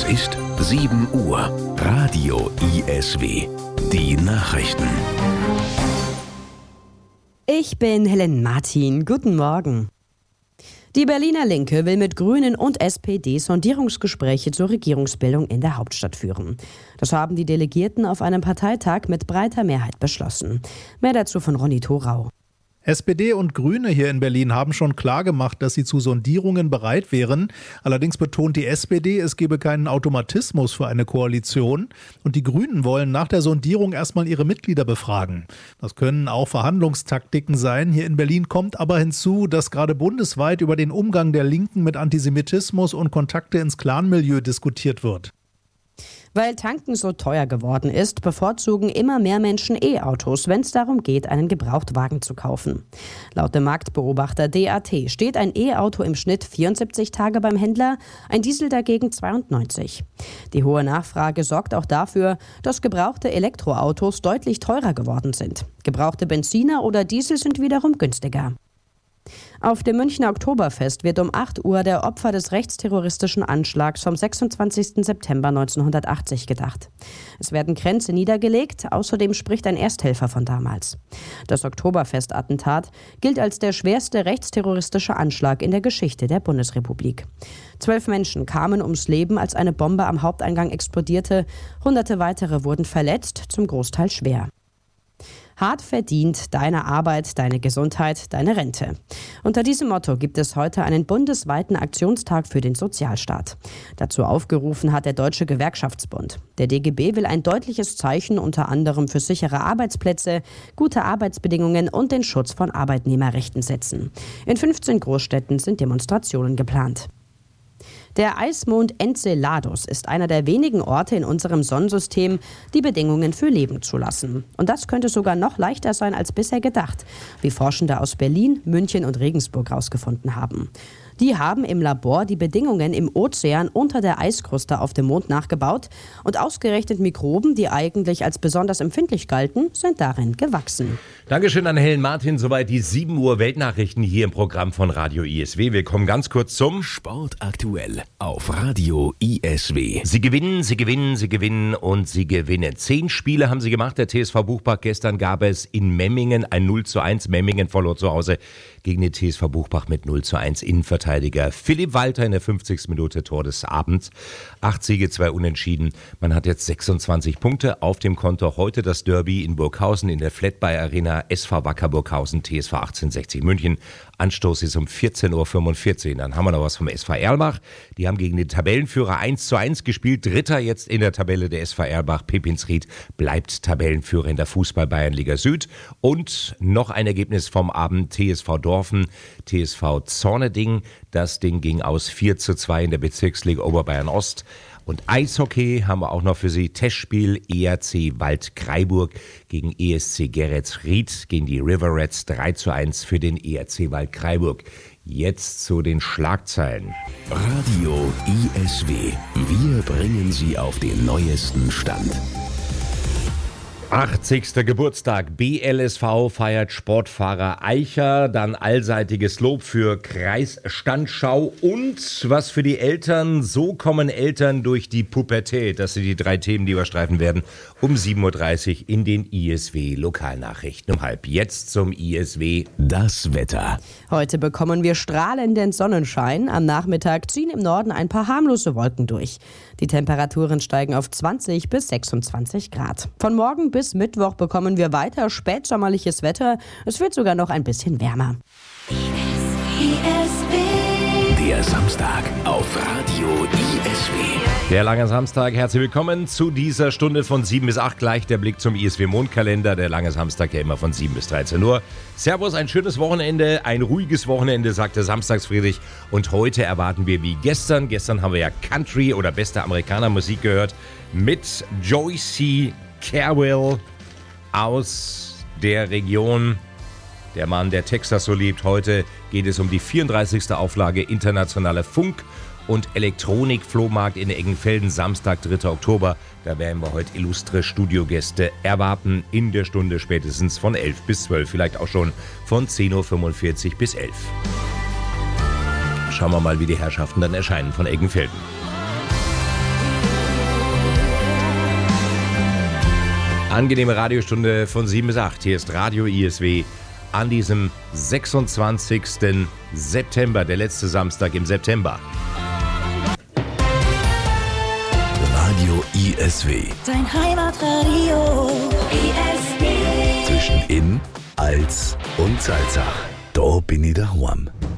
Es ist 7 Uhr. Radio ISW. Die Nachrichten. Ich bin Helen Martin. Guten Morgen. Die Berliner Linke will mit Grünen und SPD Sondierungsgespräche zur Regierungsbildung in der Hauptstadt führen. Das haben die Delegierten auf einem Parteitag mit breiter Mehrheit beschlossen. Mehr dazu von Ronny Thorau. SPD und Grüne hier in Berlin haben schon klargemacht, dass sie zu Sondierungen bereit wären. Allerdings betont die SPD, es gebe keinen Automatismus für eine Koalition. Und die Grünen wollen nach der Sondierung erstmal ihre Mitglieder befragen. Das können auch Verhandlungstaktiken sein. Hier in Berlin kommt aber hinzu, dass gerade bundesweit über den Umgang der Linken mit Antisemitismus und Kontakte ins Clanmilieu diskutiert wird. Weil Tanken so teuer geworden ist, bevorzugen immer mehr Menschen E-Autos, wenn es darum geht, einen Gebrauchtwagen zu kaufen. Laut dem Marktbeobachter DAT steht ein E-Auto im Schnitt 74 Tage beim Händler, ein Diesel dagegen 92. Die hohe Nachfrage sorgt auch dafür, dass gebrauchte Elektroautos deutlich teurer geworden sind. Gebrauchte Benziner oder Diesel sind wiederum günstiger. Auf dem Münchner Oktoberfest wird um 8 Uhr der Opfer des rechtsterroristischen Anschlags vom 26. September 1980 gedacht. Es werden Kränze niedergelegt, außerdem spricht ein Ersthelfer von damals. Das Oktoberfest-Attentat gilt als der schwerste rechtsterroristische Anschlag in der Geschichte der Bundesrepublik. 12 Menschen kamen ums Leben, als eine Bombe am Haupteingang explodierte. Hunderte weitere wurden verletzt, zum Großteil schwer. Hart verdient, deine Arbeit, deine Gesundheit, deine Rente. Unter diesem Motto gibt es heute einen bundesweiten Aktionstag für den Sozialstaat. Dazu aufgerufen hat der Deutsche Gewerkschaftsbund. Der DGB will ein deutliches Zeichen unter anderem für sichere Arbeitsplätze, gute Arbeitsbedingungen und den Schutz von Arbeitnehmerrechten setzen. In 15 Großstädten sind Demonstrationen geplant. Der Eismond Enceladus ist einer der wenigen Orte in unserem Sonnensystem, die Bedingungen für Leben zulassen. Und das könnte sogar noch leichter sein als bisher gedacht, wie Forschende aus Berlin, München und Regensburg herausgefunden haben. Die haben im Labor die Bedingungen im Ozean unter der Eiskruste auf dem Mond nachgebaut und ausgerechnet Mikroben, die eigentlich als besonders empfindlich galten, sind darin gewachsen. Dankeschön an Helen Martin. Soweit die 7 Uhr Weltnachrichten hier im Programm von Radio ISW. Wir kommen ganz kurz zum Sport aktuell auf Radio ISW. Sie gewinnen und sie gewinnen. 10 Spiele haben sie gemacht. Der TSV Buchbach. Gestern gab es in Memmingen ein 0:1. Memmingen verlor zu Hause gegen den TSV Buchbach mit 0:1. Innenverteidiger Philipp Walter in der 50. Minute, Tor des Abends. 8 Siege, 2 Unentschieden. Man hat jetzt 26 Punkte auf dem Konto. Heute das Derby in Burghausen in der Flatbuy Arena. SV Wacker Burghausen, TSV 1860 München. Anstoß ist um 14:45 Uhr. Dann haben wir noch was vom SV Erlbach. Die haben gegen den Tabellenführer 1:1 gespielt. Dritter jetzt in der Tabelle der SV Erlbach. Peppinsried bleibt Tabellenführer in der Fußball-Bayernliga Süd. Und noch ein Ergebnis vom Abend. TSV Dorfen, TSV Zorneding. Das Ding ging aus 4:2 in der Bezirksliga Oberbayern Ost. Und Eishockey haben wir auch noch für Sie. Testspiel ERC Waldkraiburg gegen ESC Geretsried, gegen die River Rats 3:1 für den ERC Waldkraiburg. Jetzt zu den Schlagzeilen. Radio ISW. Wir bringen Sie auf den neuesten Stand. 80. Geburtstag. BLSV feiert Sportfahrer Eicher, dann allseitiges Lob für Kreisstandschau und was für die Eltern. So kommen Eltern durch die Pubertät. Das sind die 3 Themen, die wir streifen werden. Um 7:30 Uhr in den ISW Lokalnachrichten. Um 12:30 jetzt zum ISW Das Wetter. Heute bekommen wir strahlenden Sonnenschein. Am Nachmittag ziehen im Norden ein paar harmlose Wolken durch. Die Temperaturen steigen auf 20 bis 26 Grad. Von morgen bis Mittwoch bekommen wir weiter spätsommerliches Wetter. Es wird sogar noch ein bisschen wärmer. Der Samstag auf Radio ISW. Der lange Samstag, herzlich willkommen zu dieser Stunde von 7 bis 8. Gleich der Blick zum ISW-Mondkalender. Der lange Samstag ja immer von 7 bis 13 Uhr. Servus, ein schönes Wochenende, ein ruhiges Wochenende, sagte Samstagsfriedrich. Und heute erwarten wir wie gestern. Gestern haben wir ja Country oder beste Amerikanermusik gehört mit Joyce Carwell aus der Region. Der Mann, der Texas so liebt. Heute geht es um die 34. Auflage Internationaler Funk- und Elektronik-Flohmarkt in Eggenfelden, Samstag, 3. Oktober. Da werden wir heute illustre Studiogäste erwarten in der Stunde spätestens von 11 bis 12, vielleicht auch schon von 10:45 Uhr bis 11. Schauen wir mal, wie die Herrschaften dann erscheinen von Eggenfelden. Angenehme Radiostunde von 7 bis 8. Hier ist Radio ISW an diesem 26. September, der letzte Samstag im September. Radio ISW. Dein Heimatradio ISW. Zwischen Inn, Als und Salzach. Da bin ich daheim.